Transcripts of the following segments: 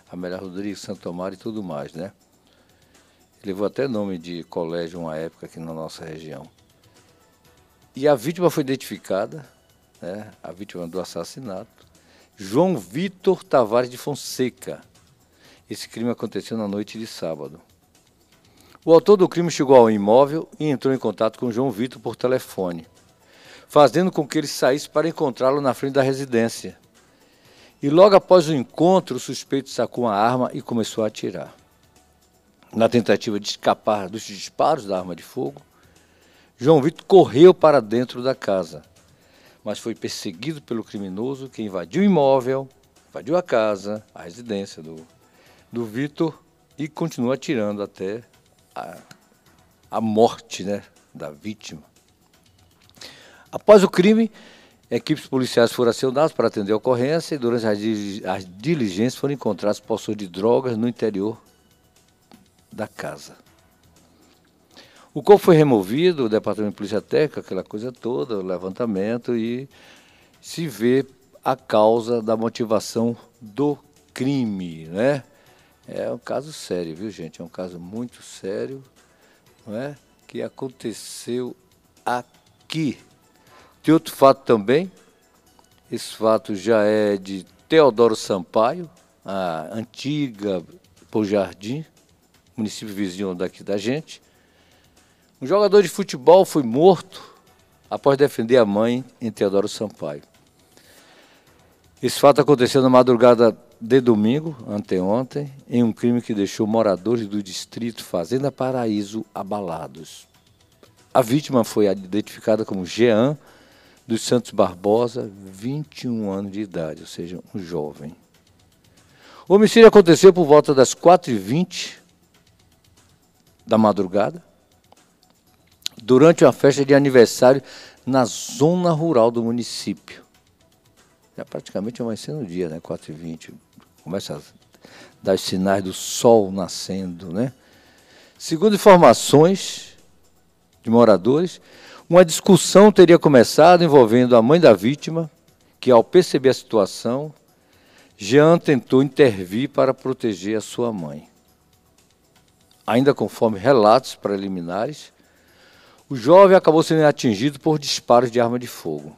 Amélia Rodrigues, Santo Amaro e tudo mais, né? Levou até nome de colégio uma época aqui na nossa região. E a vítima foi identificada, né? A vítima do assassinato, João Vitor Tavares de Fonseca. Esse crime aconteceu na noite de sábado. O autor do crime chegou ao imóvel e entrou em contato com João Vitor por telefone, fazendo com que ele saísse para encontrá-lo na frente da residência. E logo após o encontro, o suspeito sacou uma arma e começou a atirar. Na tentativa de escapar dos disparos da arma de fogo, João Vitor correu para dentro da casa, mas foi perseguido pelo criminoso que invadiu o imóvel, invadiu a casa, a residência do Vitor e continuou atirando até a morte, né, da vítima. Após o crime, equipes policiais foram acionadas para atender a ocorrência e durante as diligências foram encontradas porções de drogas no interior da casa. O corpo foi removido, o departamento de polícia técnica, aquela coisa toda, o levantamento, e se vê a causa da motivação do crime, né? É um caso sério, viu, gente? É um caso muito sério, não é? Que aconteceu aqui. Tem outro fato também. Esse fato já é de Teodoro Sampaio, a antiga Bom Jardim, município vizinho daqui da gente. Um jogador de futebol foi morto após defender a mãe em Teodoro Sampaio. Esse fato aconteceu na madrugada de domingo, anteontem, em um crime que deixou moradores do distrito Fazenda Paraíso abalados. A vítima foi identificada como Jean dos Santos Barbosa, 21 anos de idade, ou seja, um jovem. O homicídio aconteceu por volta das 4h20 da madrugada, durante uma festa de aniversário na zona rural do município. Já praticamente amanhecendo o dia, né? 4h20. Começa a dar os sinais do sol nascendo, né? Segundo informações de moradores, uma discussão teria começado envolvendo a mãe da vítima, que ao perceber a situação, Jean tentou intervir para proteger a sua mãe. Ainda conforme relatos preliminares, o jovem acabou sendo atingido por disparos de arma de fogo.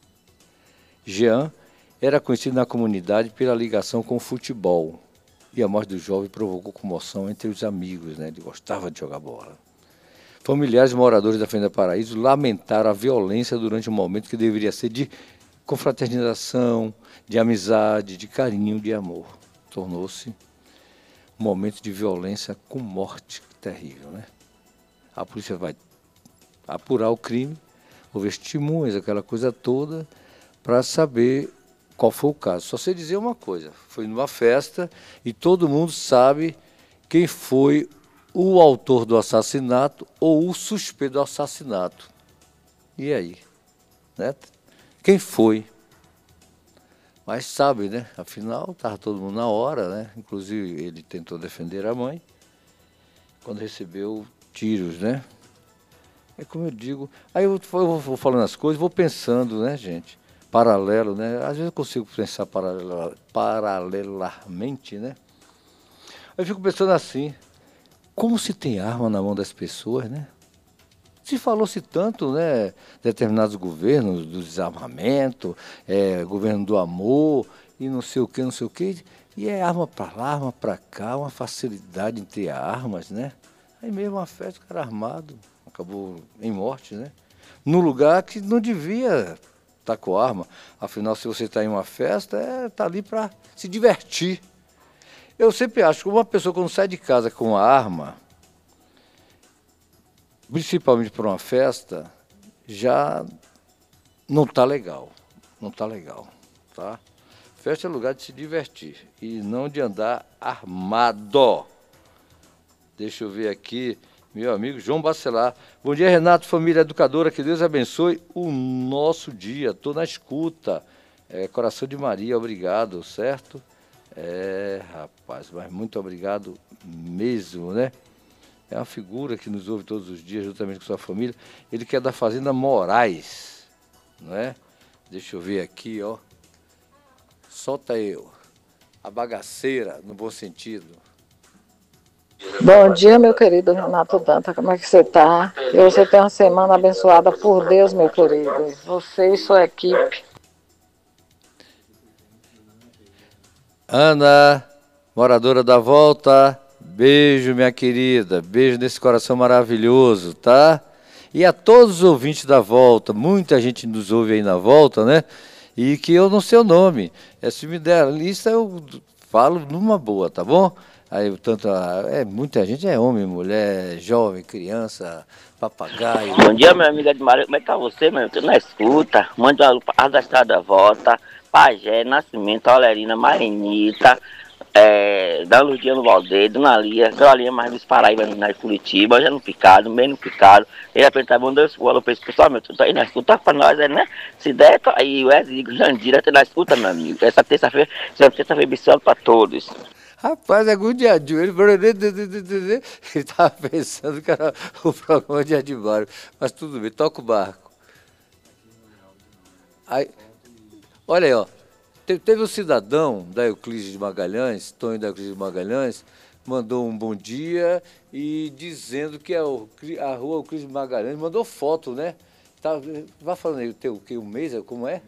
Jean era conhecido na comunidade pela ligação com o futebol, e a morte do jovem provocou comoção entre os amigos, né? Ele gostava de jogar bola. Familiares e moradores da Fazenda Paraíso lamentaram a violência durante um momento que deveria ser de confraternização, de amizade, de carinho, de amor. Tornou-se um momento de violência com morte terrível, né? A polícia vai apurar o crime, houve testemunhas, aquela coisa toda, para saber qual foi o caso. Só sei dizer uma coisa, foi numa festa e todo mundo sabe quem foi o autor do assassinato ou o suspeito do assassinato. E aí? Né? Quem foi? Mas sabe, né? Afinal, estava todo mundo na hora, né? Inclusive, ele tentou defender a mãe quando recebeu tiros, né? É como eu digo. Aí eu vou falando as coisas, vou pensando, né, gente? Paralelo, né? Às vezes eu consigo pensar paralelamente, né? Eu fico pensando assim, como se tem arma na mão das pessoas, né? Se falou-se tanto, né? Determinados governos do desarmamento, governo do amor e não sei o que, não sei o que. E é arma para lá, arma para cá, uma facilidade em ter armas, né? Aí mesmo uma festa, o cara armado, acabou em morte, né? Num lugar que não devia estar com arma. Afinal, se você está em uma festa, está ali para se divertir. Eu sempre acho que uma pessoa quando sai de casa com uma arma, principalmente para uma festa, já não está legal. Não está legal, tá? Festa é lugar de se divertir e não de andar armado. Deixa eu ver aqui, meu amigo João Bacelar. Bom dia, Renato, família educadora, que Deus abençoe o nosso dia. Estou na escuta. Coração de Maria, obrigado, certo? Rapaz, mas muito obrigado mesmo, né? É uma figura que nos ouve todos os dias, juntamente com sua família. Ele que é da Fazenda Moraes, não é? Deixa eu ver aqui, ó. Solta eu. a bagaceira, no bom sentido. Bom dia, meu querido Renato Danta, como é que você está? E você tem uma semana abençoada por Deus, meu querido. Você e sua equipe. Ana, moradora da Volta, beijo, minha querida, beijo nesse coração maravilhoso, tá? E a todos os ouvintes da Volta, muita gente nos ouve aí na Volta, né? E que eu não sei o nome. Se me der a lista, eu falo numa boa, tá bom? Aí, tanto, muita gente é homem, mulher, jovem, criança, papagaio. Bom dia, meu amigo Edmário. Como é que tá você, meu? Tu não escuta? Manda uma lupa da Estrada Volta, Pajé, Nascimento, Aulerina, Marinita, da Ludinha no Valdeiro, Dona Lia, Dona Lia mais dos Paraíba, na Curitiba, já no Picado, bem no Picado. Ele aperta a bunda, eu falo pra esse pessoal, meu, tu tá aí na escuta pra nós, né? Se der, tá aí, o Wesley, Jandira, tu na escuta, meu amigo. Essa terça-feira abençoada pra todos. Rapaz, é agoniadinho. Ele estava pensando que era o programa de Admário. Mas tudo bem, toca o barco. Aí, olha aí, ó. Teve um cidadão da Euclides de Magalhães, Tonho da Euclides de Magalhães, mandou um bom dia e dizendo que a rua Euclides de Magalhães mandou foto, né? Vai falando aí, o que, um mês, como é?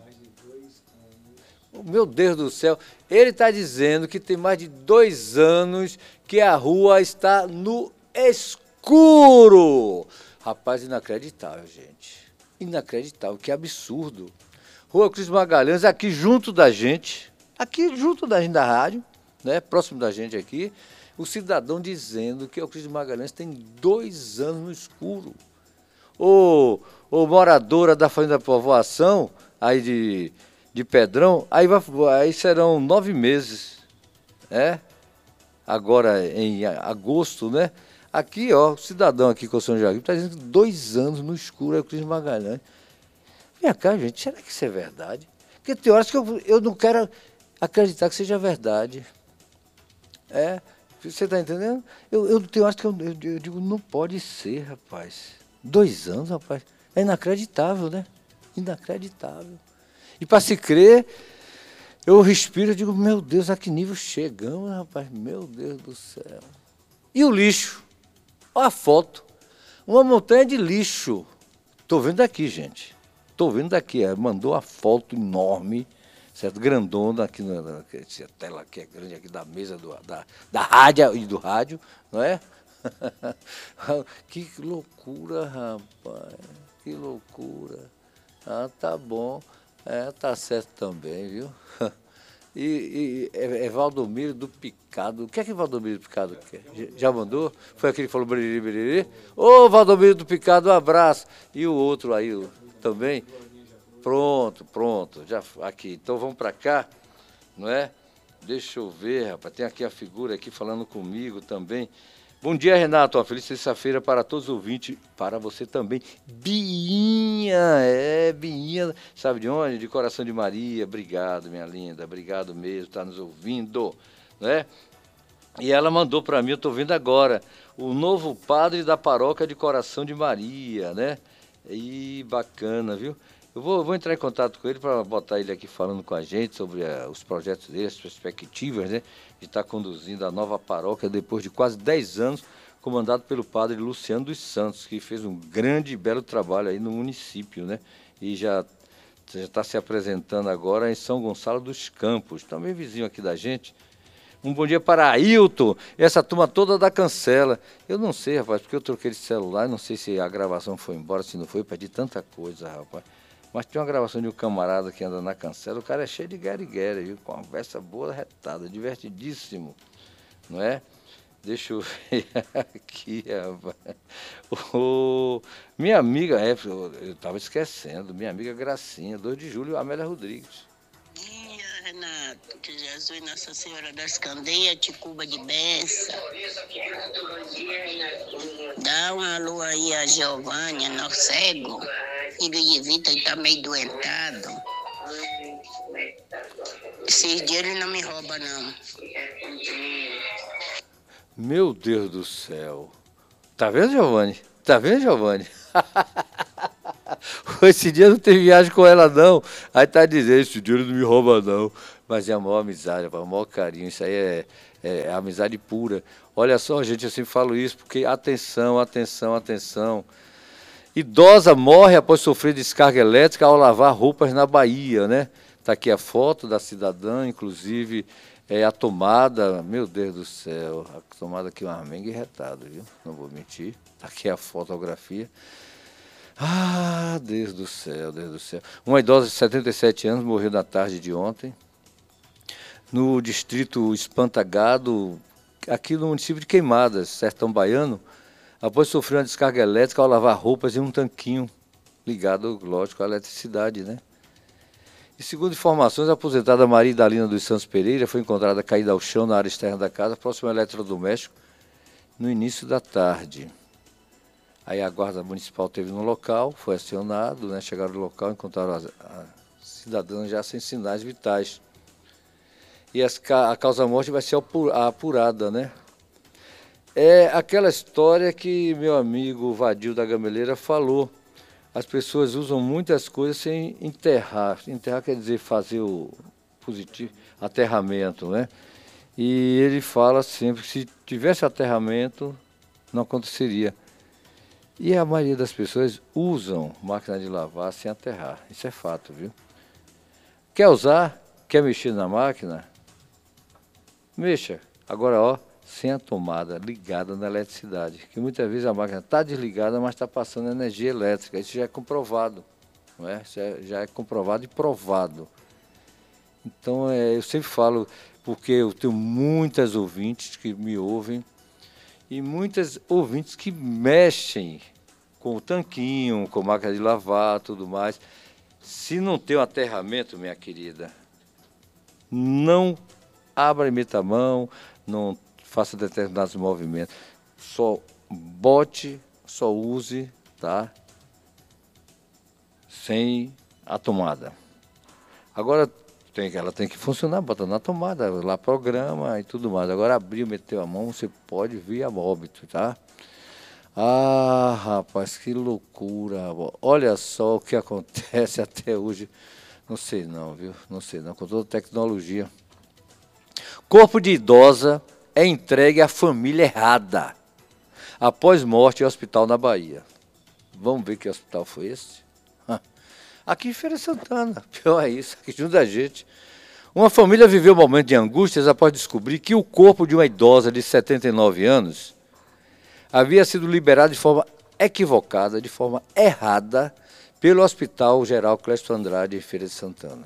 Meu Deus do céu, ele está dizendo que tem mais de 2 anos que a rua está no escuro. Rapaz, inacreditável, gente. Inacreditável, que absurdo. Rua Euclides Magalhães, aqui junto da gente da rádio, né, próximo da gente aqui, o cidadão dizendo que a Euclides Magalhães tem 2 anos no escuro. Ô moradora da Fazenda da Povoação, aí de Pedrão, aí serão 9 meses, né? Agora em agosto, né? Aqui, ó, o cidadão aqui com o São Joaquim está dizendo que 2 anos no escuro é o Cris Magalhães. Vem cá, gente, será que isso é verdade? Porque tem horas que eu não quero acreditar que seja verdade. Você está entendendo? Eu tenho horas que eu digo, não pode ser, rapaz. 2 anos, rapaz. É inacreditável, né? Inacreditável. E para se crer, eu respiro e digo, meu Deus, a que nível chegamos, rapaz? Meu Deus do céu. E o lixo? Olha a foto. Uma montanha de lixo. Estou vendo daqui, gente. Estou vendo daqui. Mandou a foto enorme, certo? Grandona, aqui na tela aqui é grande, aqui da mesa da rádio e do rádio, não é? Que loucura, rapaz. Que loucura. Ah, tá bom. Tá certo também, viu? E Valdomiro do Picado. O que é que Valdomiro do Picado quer? Já mandou? Foi aquele que falou beriri, beriri? Ô, Valdomiro do Picado, um abraço. E o outro aí também? Pronto. Já aqui. Então vamos para cá, não é? Deixa eu ver, rapaz. Tem aqui a figura aqui falando comigo também. Bom dia, Renato. Uma feliz sexta-feira para todos os ouvintes. Para você também. Biinha, Biinha. Sabe de onde? De Coração de Maria. Obrigado, minha linda. Obrigado mesmo, está nos ouvindo. Né? E ela mandou para mim, eu estou vendo agora, o novo padre da paróquia de Coração de Maria, né? E bacana, viu? Eu vou entrar em contato com ele para botar ele aqui falando com a gente sobre os projetos dele, as perspectivas, né? De estar conduzindo a nova paróquia depois de quase 10 anos, comandado pelo padre Luciano dos Santos, que fez um grande e belo trabalho aí no município, né? E já está se apresentando agora em São Gonçalo dos Campos, também vizinho aqui da gente. Um bom dia para Ailton, essa turma toda da Cancela. Eu não sei, rapaz, porque eu troquei de celular, não sei se a gravação foi embora, se não foi, eu perdi tanta coisa, rapaz. Mas tem uma gravação de um camarada que anda na Cancela, o cara é cheio de gueriguera, viu? Conversa boa, retada, divertidíssimo, não é? Deixa eu ver aqui, rapaz. Minha amiga, eu estava esquecendo, minha amiga Gracinha, 2 de julho, Amélia Rodrigues. Renato, que Jesus Nossa Senhora das Candeias te cubra de bênção. Dá um alô aí a Giovânia, nosso cego. Filho de Vitor está meio doentado. Esses dias ele não me rouba, não. Meu Deus do céu. Tá vendo, Giovanni? Tá vendo, Giovanni? Esse dia não tem viagem com ela, não. Aí tá dizendo, esse dia ele não me rouba, não. Mas é a maior amizade, o maior carinho, isso aí é amizade pura. Olha só, gente, eu sempre falo isso, porque atenção, atenção, atenção. Idosa morre após sofrer descarga elétrica ao lavar roupas na Bahia, né? Está aqui a foto da cidadã, inclusive a tomada, meu Deus do céu, a tomada aqui é uma armenga retada, viu? Não vou mentir. Está aqui a fotografia. Ah, Deus do céu, Deus do céu. Uma idosa de 77 anos morreu na tarde de ontem, no distrito Espantagado, aqui no município de Queimadas, sertão baiano, após sofrer uma descarga elétrica ao lavar roupas em um tanquinho ligado, lógico, à eletricidade, né? E segundo informações, a aposentada Maria Idalina dos Santos Pereira foi encontrada caída ao chão na área externa da casa, próximo ao eletrodoméstico, no início da tarde. Aí a guarda municipal esteve no local, foi acionado, né? Chegaram no local, encontraram a cidadã já sem sinais vitais. E a causa-morte vai ser apurada, né? É aquela história que meu amigo Vadil da Gameleira falou. As pessoas usam muitas coisas sem enterrar. Enterrar quer dizer fazer o positivo, aterramento, né? E ele fala sempre que se tivesse aterramento, não aconteceria. E a maioria das pessoas usam máquina de lavar sem aterrar. Isso é fato, viu? Quer usar? Quer mexer na máquina? Mexa. Agora, ó, sem a tomada ligada na eletricidade. Que muitas vezes a máquina está desligada, mas está passando energia elétrica. Isso já é comprovado, não é? Isso já é comprovado e provado. Então, eu sempre falo, porque eu tenho muitas ouvintes que me ouvem e muitas ouvintes que mexem com o tanquinho, com máquina de lavar, tudo mais. Se não tem um aterramento, minha querida, não abra e meta a mão, não faça determinados movimentos. Só bote, só use, tá? Sem a tomada. Agora, ela tem que funcionar, bota na tomada, lá programa e tudo mais. Agora, abriu, meteu a mão, você pode vir a óbito, tá? Ah, rapaz, que loucura. Olha só o que acontece até hoje. Não sei não, viu? Não sei não, com toda a tecnologia. Corpo de idosa é entregue à família errada após morte em hospital na Bahia. Vamos ver que hospital foi esse? Aqui em Feira de Santana. Pior é isso, aqui junto da gente. Uma família viveu um momento de angústias após descobrir que o corpo de uma idosa de 79 anos havia sido liberado de forma equivocada, de forma errada, pelo Hospital Geral Clésto Andrade, em Feira de Santana.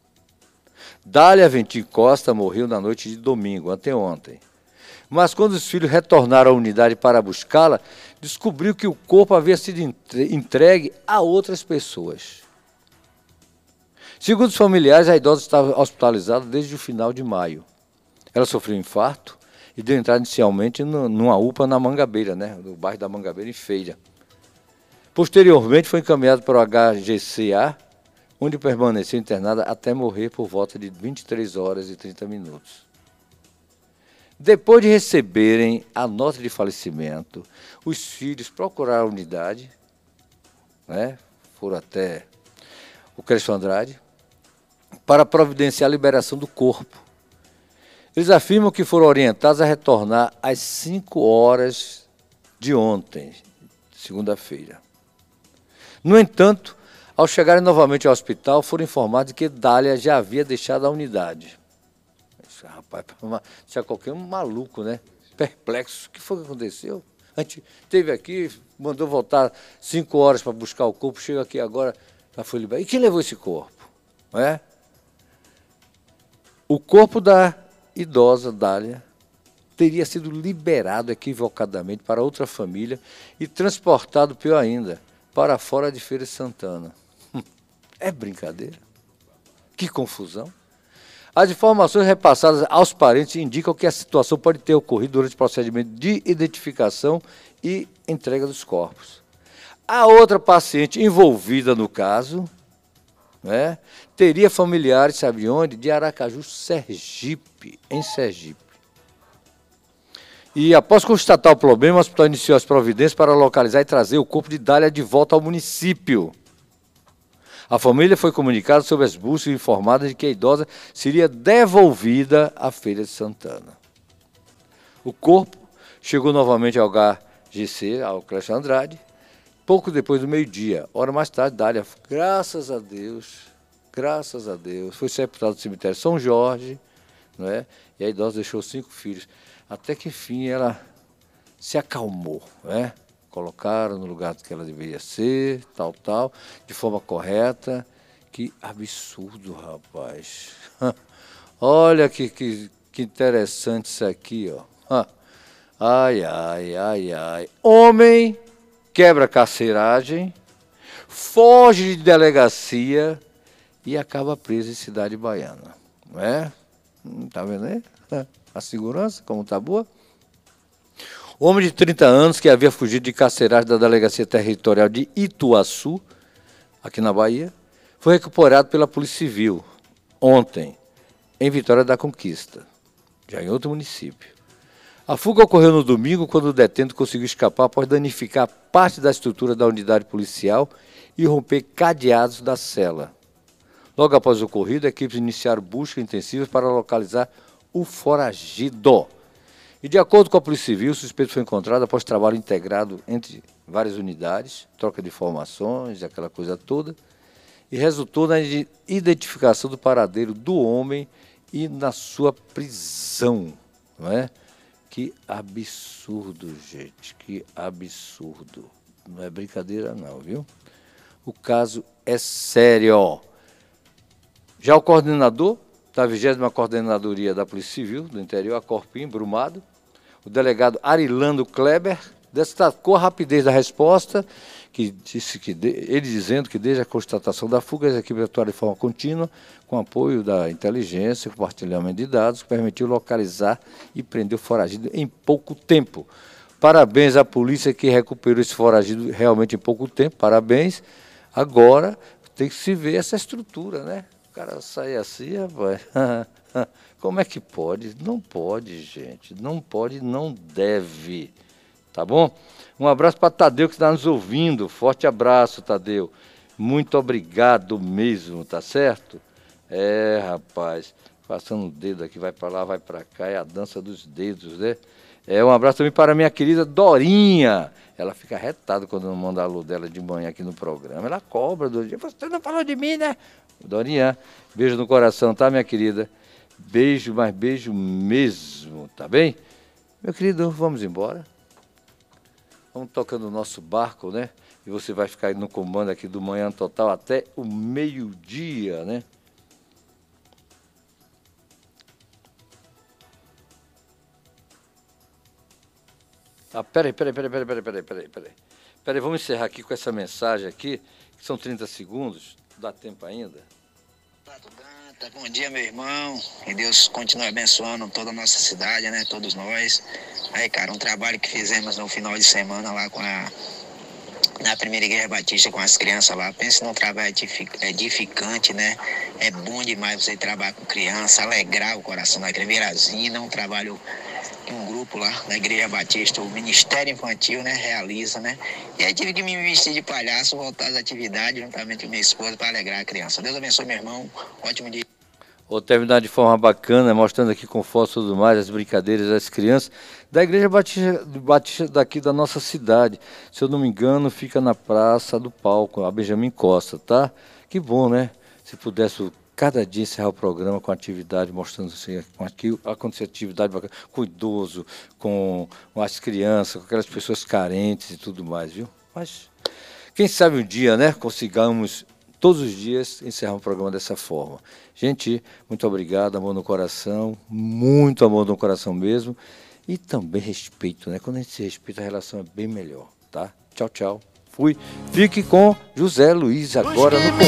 Dália Ventim Costa morreu na noite de domingo, anteontem. Mas quando os filhos retornaram à unidade para buscá-la, descobriu que o corpo havia sido entregue a outras pessoas. Segundo os familiares, a idosa estava hospitalizada desde o final de maio. Ela sofreu um infarto e deu entrada inicialmente numa UPA na Mangabeira, né, no bairro da Mangabeira, em Feira. Posteriormente foi encaminhado para o HGCA, onde permaneceu internada até morrer por volta de 23 horas e 30 minutos. Depois de receberem a nota de falecimento, os filhos procuraram a unidade, né, foram até o Clésto Andrade, para providenciar a liberação do corpo. Eles afirmam que foram orientados a retornar às 5 horas de ontem, segunda-feira. No entanto, ao chegarem novamente ao hospital, foram informados de que Dália já havia deixado a unidade. Isso, rapaz, tinha qualquer um maluco, né? Perplexo. O que foi que aconteceu? A gente esteve aqui, mandou voltar 5 horas para buscar o corpo, chega aqui agora, já foi liberado. E quem levou esse corpo? Não é? O corpo da idosa Dália teria sido liberado equivocadamente para outra família e transportado, pior ainda, para fora de Feira de Santana. É brincadeira? Que confusão. As informações repassadas aos parentes indicam que a situação pode ter ocorrido durante o procedimento de identificação e entrega dos corpos. A outra paciente envolvida no caso, né, teria familiares, sabe onde? De Aracaju, Sergipe, em Sergipe. E após constatar o problema, o hospital iniciou as providências para localizar e trazer o corpo de Dália de volta ao município. A família foi comunicada sobre as buscas e informada de que a idosa seria devolvida à Feira de Santana. O corpo chegou novamente ao HGC, ao Clécio Andrade, pouco depois do meio-dia. Hora mais tarde, Dália, graças a Deus, foi sepultado no cemitério São Jorge, não é? E a idosa deixou 5 filhos. Até que, enfim, ela se acalmou, né? Colocaram no lugar que ela deveria ser, tal, de forma correta. Que absurdo, rapaz. Olha que interessante isso aqui, ó. Ai. Homem quebra carceragem, foge de delegacia e acaba preso em Cidade Baiana. Não é? Tá vendo aí? A segurança, como tá boa? Homem de 30 anos que havia fugido de carceragem da Delegacia Territorial de Ituaçu, aqui na Bahia, foi recuperado pela Polícia Civil ontem, em Vitória da Conquista, já em outro município. A fuga ocorreu no domingo, quando o detento conseguiu escapar após danificar parte da estrutura da unidade policial e romper cadeados da cela. Logo após o ocorrido, equipes iniciaram busca intensiva para localizar o foragido. E de acordo com a Polícia Civil, o suspeito foi encontrado após trabalho integrado entre várias unidades, troca de informações, aquela coisa toda, e resultou na identificação do paradeiro do homem e na sua prisão, não é? Que absurdo, gente, que absurdo. Não é brincadeira não, viu? O caso é sério. Já o coordenador da 20ª Coordenadoria da Polícia Civil do Interior, a Corpim, Brumado, o delegado Arilando Kleber, destacou a rapidez da resposta, que disse que ele dizendo que desde a constatação da fuga, as equipes atuaram de forma contínua, com apoio da inteligência, compartilhamento de dados, que permitiu localizar e prender o foragido em pouco tempo. Parabéns à polícia que recuperou esse foragido realmente em pouco tempo, parabéns. Agora tem que se ver essa estrutura, né? O cara sai assim, rapaz. Como é que pode? Não pode, gente. Não pode, não deve. Tá bom? Um abraço para Tadeu, que está nos ouvindo. Forte abraço, Tadeu. Muito obrigado mesmo, tá certo? É, rapaz. Passando o dedo aqui, vai para lá, vai para cá. É a dança dos dedos, né? Um abraço também para a minha querida Dorinha. Ela fica retada quando eu mando a alô dela de manhã aqui no programa. Ela cobra do dia. Você não falou de mim, né? Dorinha, beijo no coração, tá, minha querida? Beijo, mas beijo mesmo, tá bem? Meu querido, vamos embora. Vamos tocando o nosso barco, né? E você vai ficar aí no comando aqui do Manhã Total até o meio-dia, né? Peraí, vamos encerrar aqui com essa mensagem aqui, que são 30 segundos, dá tempo ainda? Bom dia, meu irmão, e Deus continue abençoando toda a nossa cidade, né, todos nós. Aí, cara, um trabalho que fizemos no final de semana lá na primeira Igreja Batista com as crianças lá. Pensa num trabalho edificante, né? É bom demais você trabalhar com criança, alegrar o coração da Veirazina, um trabalho que um grupo lá na Igreja Batista, o Ministério Infantil, né, realiza, né? E aí tive que me vestir de palhaço, voltar às atividades juntamente com minha esposa para alegrar a criança. Deus abençoe, meu irmão. Ótimo dia. Vou terminar de forma bacana, mostrando aqui com fotos e tudo mais, as brincadeiras das crianças da Igreja Batista daqui da nossa cidade. Se eu não me engano, fica na Praça do Palco, a Benjamin Costa, tá? Que bom, né? Se pudesse cada dia encerrar o programa com atividade, mostrando assim, aqui acontecer atividade bacana, com o idoso, com as crianças, com aquelas pessoas carentes e tudo mais, viu? Mas quem sabe um dia, né, consigamos todos os dias encerrar um programa dessa forma. Gente, muito obrigado, amor no coração, muito amor no coração mesmo, e também respeito, né? Quando a gente se respeita, a relação é bem melhor, tá? Tchau, tchau. Fui. Fique com José Luiz agora no